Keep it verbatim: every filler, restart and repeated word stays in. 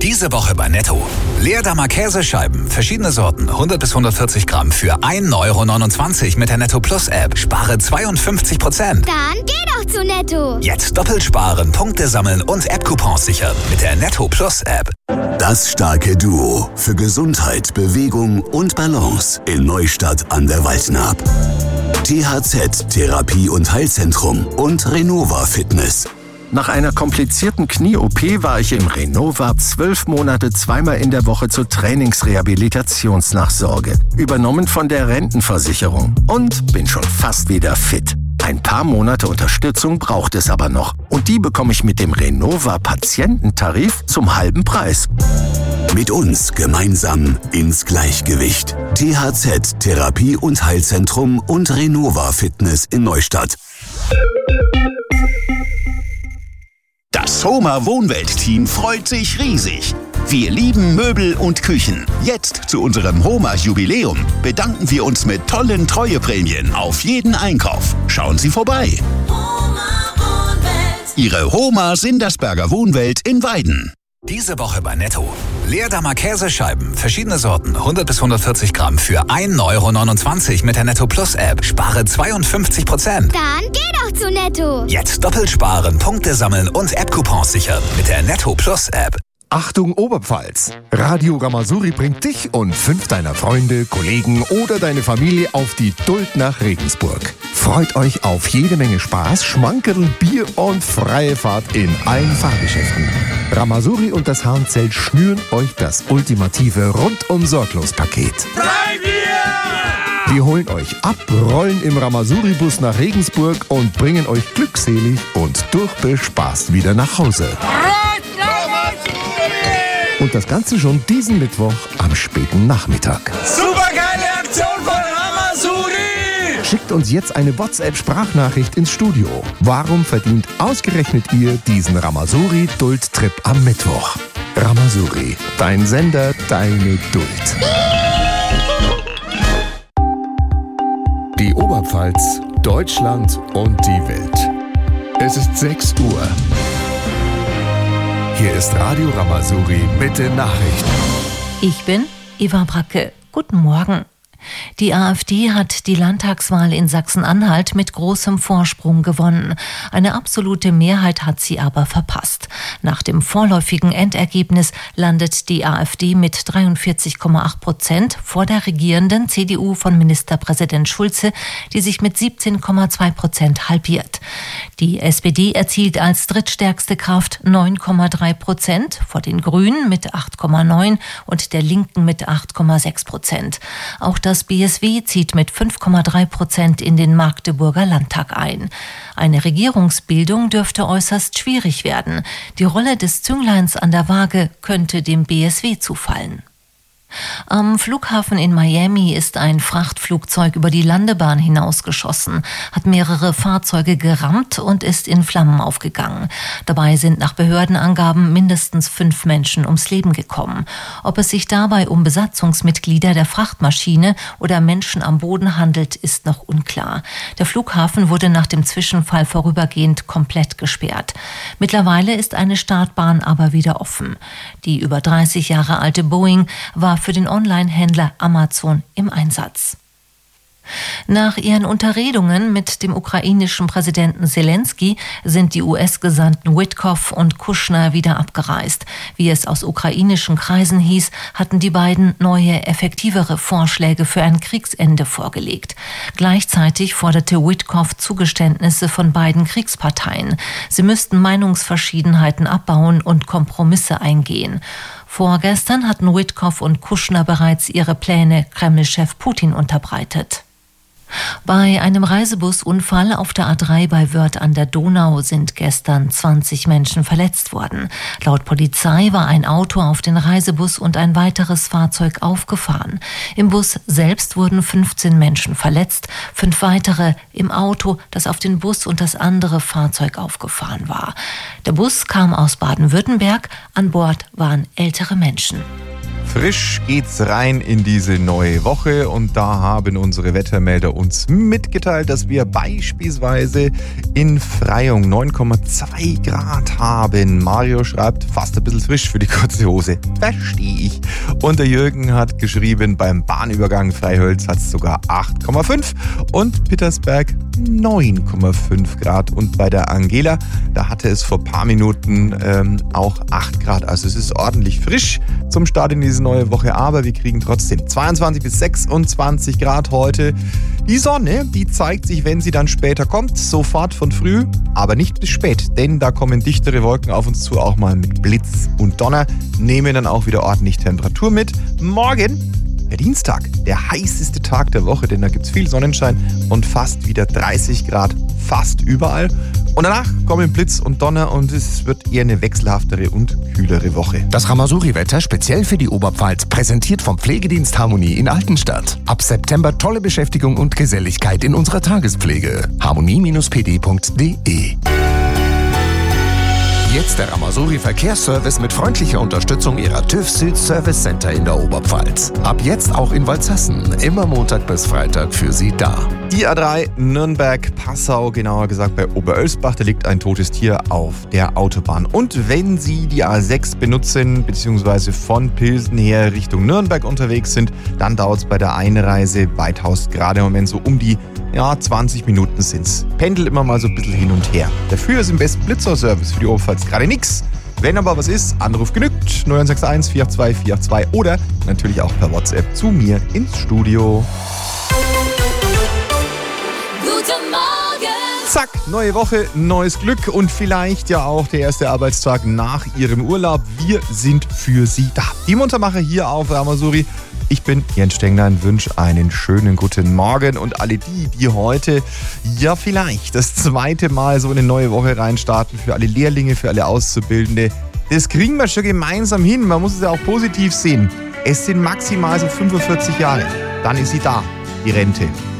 Diese Woche bei Netto. Leerdammer Käsescheiben, verschiedene Sorten, hundert bis hundertvierzig Gramm für ein Euro neunundzwanzig mit der Netto Plus App. Spare zweiundfünfzig Prozent. Dann geh doch zu Netto. Jetzt doppelt sparen, Punkte sammeln und App-Coupons sichern mit der Netto Plus App. Das starke Duo für Gesundheit, Bewegung und Balance in Neustadt an der Waldnaab. T H Z Therapie- und Heilzentrum und Renova Fitness. Nach einer komplizierten Knie-O P war ich im Renova zwölf Monate zweimal in der Woche zur Trainingsrehabilitationsnachsorge. Übernommen von der Rentenversicherung. Und bin schon fast wieder fit. Ein paar Monate Unterstützung braucht es aber noch. Und die bekomme ich mit dem Renova Patiententarif zum halben Preis. Mit uns gemeinsam ins Gleichgewicht. T H Z Therapie- und Heilzentrum und Renova Fitness in Neustadt. Das HOMA Wohnwelt-Team freut sich riesig. Wir lieben Möbel und Küchen. Jetzt zu unserem HOMA-Jubiläum bedanken wir uns mit tollen Treueprämien auf jeden Einkauf. Schauen Sie vorbei. HOMA Wohnwelt. Ihre HOMA Sindersberger Wohnwelt in Weiden. Diese Woche bei Netto. Leerdammer Käsescheiben, verschiedene Sorten, hundert bis hundertvierzig Gramm für ein Euro neunundzwanzig mit der Netto Plus App. Spare zweiundfünfzig Prozent. Dann geh doch zu Netto. Jetzt doppelt sparen, Punkte sammeln und App-Coupons sichern mit der Netto Plus App. Achtung Oberpfalz! Radio Ramasuri bringt dich und fünf deiner Freunde, Kollegen oder deine Familie auf die Duld nach Regensburg. Freut euch auf jede Menge Spaß, Schmankerl, Bier und freie Fahrt in allen Fahrgeschäften. Ramasuri und das Hahnzelt schnüren euch das ultimative Rundum-Sorglos-Paket. Wir holen euch ab, rollen im Ramasuri-Bus nach Regensburg und bringen euch glückselig und durchbespaßt wieder nach Hause. Und das Ganze schon diesen Mittwoch am späten Nachmittag. Supergeile Aktion von Ramasuri! Schickt uns jetzt eine WhatsApp-Sprachnachricht ins Studio. Warum verdient ausgerechnet ihr diesen Ramasuri-Duld-Trip am Mittwoch? Ramasuri, dein Sender, deine Duld. Die Oberpfalz, Deutschland und die Welt. Es ist sechs Uhr. Hier ist Radio Ramasuri mit den Nachrichten. Ich bin Eva Bracke. Guten Morgen. Die AfD hat die Landtagswahl in Sachsen-Anhalt mit großem Vorsprung gewonnen. Eine absolute Mehrheit hat sie aber verpasst. Nach dem vorläufigen Endergebnis landet die AfD mit dreiundvierzig Komma acht Prozent vor der regierenden C D U von Ministerpräsident Schulze, die sich mit siebzehn Komma zwei Prozent halbiert. Die S P D erzielt als drittstärkste Kraft neun Komma drei Prozent, vor den Grünen mit acht Komma neun und der Linken mit acht Komma sechs Prozent. Auch das B S W zieht mit fünf Komma drei Prozent in den Magdeburger Landtag ein. Eine Regierungsbildung dürfte äußerst schwierig werden. Die Rolle des Züngleins an der Waage könnte dem B S W zufallen. Am Flughafen in Miami ist ein Frachtflugzeug über die Landebahn hinausgeschossen, hat mehrere Fahrzeuge gerammt und ist in Flammen aufgegangen. Dabei sind nach Behördenangaben mindestens fünf Menschen ums Leben gekommen. Ob es sich dabei um Besatzungsmitglieder der Frachtmaschine oder Menschen am Boden handelt, ist noch unklar. Der Flughafen wurde nach dem Zwischenfall vorübergehend komplett gesperrt. Mittlerweile ist eine Startbahn aber wieder offen. Die über dreißig Jahre alte Boeing war für den Online-Händler Amazon im Einsatz. Nach ihren Unterredungen mit dem ukrainischen Präsidenten Zelensky sind die U S-Gesandten Witkoff und Kushner wieder abgereist. Wie es aus ukrainischen Kreisen hieß, hatten die beiden neue, effektivere Vorschläge für ein Kriegsende vorgelegt. Gleichzeitig forderte Witkoff Zugeständnisse von beiden Kriegsparteien. Sie müssten Meinungsverschiedenheiten abbauen und Kompromisse eingehen. Vorgestern hatten Witkoff und Kushner bereits ihre Pläne Kreml-Chef Putin unterbreitet. Bei einem Reisebusunfall auf der A drei bei Wörth an der Donau sind gestern zwanzig Menschen verletzt worden. Laut Polizei war ein Auto auf den Reisebus und ein weiteres Fahrzeug aufgefahren. Im Bus selbst wurden fünfzehn Menschen verletzt, fünf weitere im Auto, das auf den Bus und das andere Fahrzeug aufgefahren war. Der Bus kam aus Baden-Württemberg, an Bord waren ältere Menschen. Frisch geht's rein in diese neue Woche und da haben unsere Wettermelder uns mitgeteilt, dass wir beispielsweise in Freyung neun Komma zwei Grad haben. Mario schreibt, fast ein bisschen frisch für die kurze Hose. Verstehe ich. Und der Jürgen hat geschrieben, beim Bahnübergang Freihölz hat es sogar acht Komma fünf und Pittersberg neun Komma fünf Grad. Und bei der Angela, da hatte es vor ein paar Minuten ähm, auch acht Grad. Also es ist ordentlich frisch zum Start in diese neue Woche, aber wir kriegen trotzdem zweiundzwanzig bis sechsundzwanzig Grad heute. Die Sonne, die zeigt sich, wenn sie dann später kommt, sofort von früh, aber nicht bis spät, denn da kommen dichtere Wolken auf uns zu, auch mal mit Blitz und Donner, nehmen dann auch wieder ordentlich Temperatur mit. Morgen der Dienstag, der heißeste Tag der Woche, denn da gibt es viel Sonnenschein und fast wieder dreißig Grad, fast überall. Und danach kommen Blitz und Donner und es wird eher eine wechselhaftere und kühlere Woche. Das Ramasuri-Wetter speziell für die Oberpfalz, präsentiert vom Pflegedienst Harmonie in Altenstadt. Ab September tolle Beschäftigung und Geselligkeit in unserer Tagespflege. harmonie Bindestrich p d Punkt d e. Jetzt der Ramasuri Verkehrsservice mit freundlicher Unterstützung Ihrer TÜV Süd Service Center in der Oberpfalz. Ab jetzt auch in Walzhassen. Immer Montag bis Freitag für Sie da. Die A drei Nürnberg-Passau, genauer gesagt bei Oberölsbach, da liegt ein totes Tier auf der Autobahn. Und wenn Sie die A sechs benutzen, beziehungsweise von Pilsen her Richtung Nürnberg unterwegs sind, dann dauert es bei der Einreise weitaus gerade im Moment so um die ja, zwanzig Minuten sind's. Pendelt immer mal so ein bisschen hin und her. Dafür ist im besten Blitzerservice für die Oberpfalz gerade nix. Wenn aber was ist, Anruf genügt. null eins sechs eins vier zwei vier zwei oder natürlich auch per WhatsApp zu mir ins Studio. Guten Morgen! Zack, neue Woche, neues Glück und vielleicht ja auch der erste Arbeitstag nach Ihrem Urlaub. Wir sind für Sie da. Die Muntermacher hier auf Ramasuri. Ich bin Jens Stenglein, wünsche einen schönen guten Morgen und alle die, die heute ja vielleicht das zweite Mal so in eine neue Woche reinstarten, für alle Lehrlinge, für alle Auszubildende, das kriegen wir schon gemeinsam hin. Man muss es ja auch positiv sehen. Es sind maximal so fünfundvierzig Jahre. Dann ist sie da, die Rente.